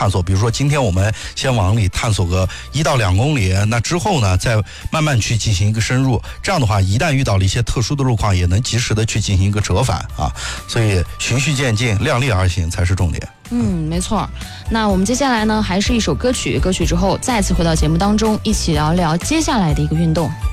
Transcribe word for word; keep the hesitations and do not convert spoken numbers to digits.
探索，比如说今天我们先往里探索个一到两公里，那之后呢再慢慢去进行一个深入，这样的话一旦遇到了一些特殊的路况，也能及时的去进行一个折返啊。所以循序渐进，量力而行才是重点。 嗯，没错。那我们接下来呢，还是一首歌曲，歌曲之后再次回到节目当中，一起聊聊接下来的一个运动。